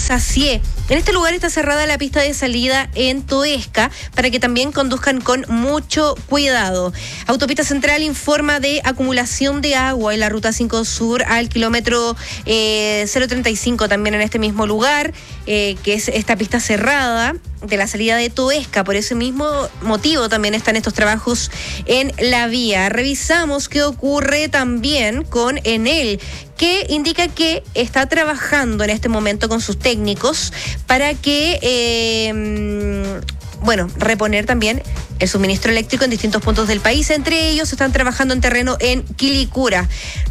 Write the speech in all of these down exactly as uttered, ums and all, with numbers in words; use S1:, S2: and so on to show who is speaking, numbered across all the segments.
S1: Estacié. En este lugar está cerrada la pista de salida en Toesca para que también conduzcan con mucho cuidado. Autopista Central informa de acumulación de agua en la ruta cinco Sur al kilómetro eh, cero treinta y cinco, también en este mismo lugar, eh, que es esta pista cerrada de la salida de Toesca. Por ese mismo motivo también están estos trabajos en la vía. Revisamos qué ocurre también con Enel, que indica que está trabajando en este momento con sus técnicos para que, eh, bueno, reponer también el suministro eléctrico en distintos puntos del país. Entre ellos están trabajando en terreno en Quilicura.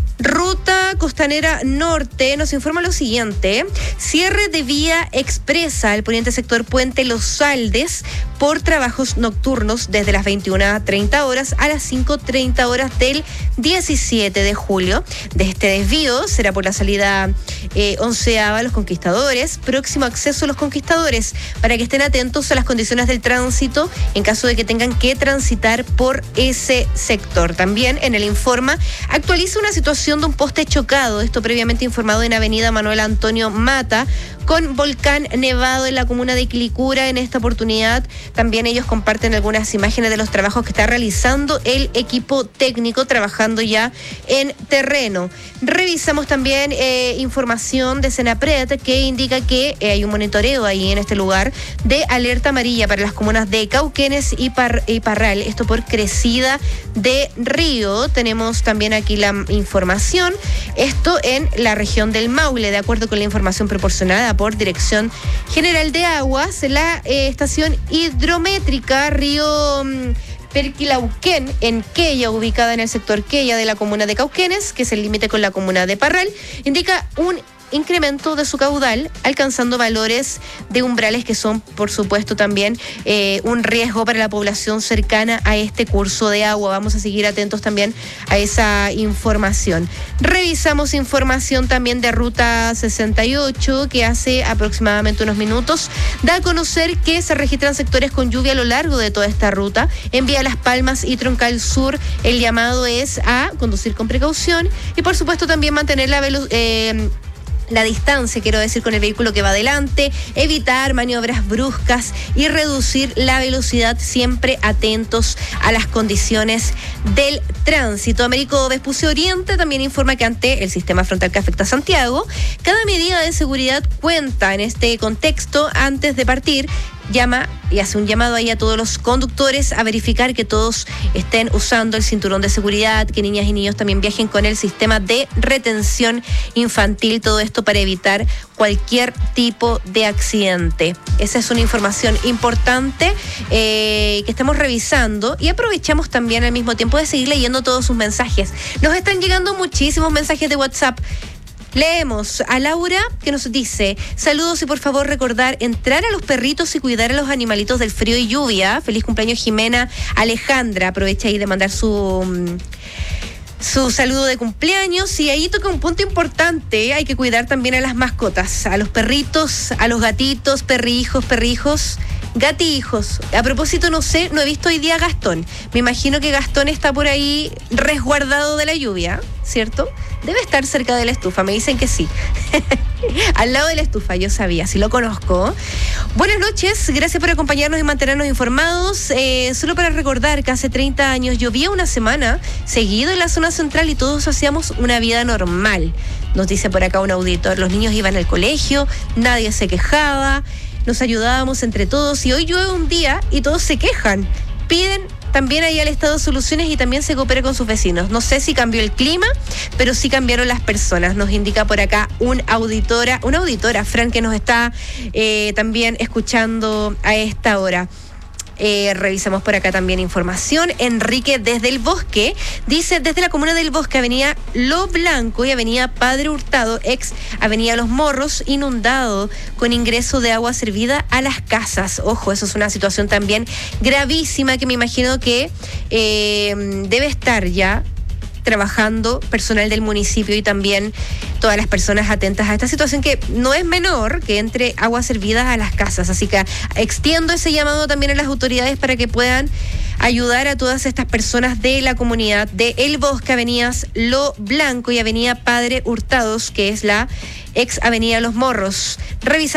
S1: Ruta Costanera Norte nos informa lo siguiente: cierre de vía expresa al poniente sector Puente Los Saldes por trabajos nocturnos desde las veintiuna treinta horas a las cinco treinta horas del diecisiete de julio. De este desvío será por la salida eh, onceava Los Conquistadores, próximo acceso a Los Conquistadores, para que estén atentos a las condiciones del tránsito en caso de que tengan que transitar por ese sector. También en el informa actualiza una situación de un poste chocado, esto previamente informado en avenida Manuel Antonio Mata, con Volcán Nevado en la comuna de Quilicura. En esta oportunidad también ellos comparten algunas imágenes de los trabajos que está realizando el equipo técnico trabajando ya en terreno. Revisamos también eh, información de Senapred que indica que eh, hay un monitoreo ahí en este lugar de alerta amarilla para las comunas de Cauquenes y, Par- y Parral, esto por crecida de río. Tenemos también aquí la información, esto en la región del Maule, de acuerdo con la información proporcionada por Dirección General de Aguas. La eh, estación hidrométrica Río um, Perquilauquén en Quella, ubicada en el sector Quella de la comuna de Cauquenes, que es el límite con la comuna de Parral, indica un incremento de su caudal, alcanzando valores de umbrales que son, por supuesto, también eh, un riesgo para la población cercana a este curso de agua. Vamos a seguir atentos también a esa información. Revisamos información también de Ruta sesenta y ocho, que hace aproximadamente unos minutos da a conocer que se registran sectores con lluvia a lo largo de toda esta ruta. En Vía Las Palmas y Troncal Sur, el llamado es a conducir con precaución y, por supuesto, también mantener la velocidad. Eh, La distancia, quiero decir, con el vehículo que va adelante, evitar maniobras bruscas y reducir la velocidad, siempre atentos a las condiciones del tránsito. Américo Vespucio Oriente también informa que ante el sistema frontal que afecta a Santiago, cada medida de seguridad cuenta. En este contexto, antes de partir, llama y hace un llamado ahí a todos los conductores a verificar que todos estén usando el cinturón de seguridad, que niñas y niños también viajen con el sistema de retención infantil, todo esto para evitar cualquier tipo de accidente. Esa es una información importante eh, que estamos revisando, y aprovechamos también al mismo tiempo de seguir leyendo todos sus mensajes. Nos están llegando muchísimos mensajes de WhatsApp. Leemos a Laura, que nos dice: saludos y por favor recordar entrar a los perritos y cuidar a los animalitos del frío y lluvia. Feliz cumpleaños, Jimena Alejandra. Aprovecha ahí de mandar su su saludo de cumpleaños, y ahí toca un punto importante. Hay que cuidar también a las mascotas, a los perritos, a los gatitos, perrijos, perrijos, gatijos. A propósito, no sé, no he visto hoy día a Gastón. Me imagino que Gastón está por ahí resguardado de la lluvia, ¿cierto? Debe estar cerca de la estufa, me dicen que sí. Al lado de la estufa, yo sabía, sí lo conozco. Buenas noches, gracias por acompañarnos y mantenernos informados. Eh, solo para recordar que hace treinta años llovía una semana seguido en la zona central y todos hacíamos una vida normal. Nos dice por acá un auditor: los niños iban al colegio, nadie se quejaba, nos ayudábamos entre todos, y hoy llueve un día y todos se quejan. Piden también ahí al Estado soluciones y también se coopera con sus vecinos. No sé si cambió el clima, pero sí cambiaron las personas. Nos indica por acá un auditora, una auditora, Fran, que nos está eh, también escuchando a esta hora. Eh, revisamos por acá también información. Enrique desde el Bosque dice: desde la comuna del Bosque, avenida Lo Blanco y avenida Padre Hurtado, ex avenida Los Morros, inundado con ingreso de agua servida a las casas. Ojo, eso es una situación también gravísima que me imagino que eh, debe estar ya trabajando personal del municipio y también todas las personas atentas a esta situación, que no es menor que entre aguas servidas a las casas. Así que extiendo ese llamado también a las autoridades para que puedan ayudar a todas estas personas de la comunidad de El Bosque, avenidas Lo Blanco y avenida Padre Hurtados, que es la ex avenida Los Morros. Revisa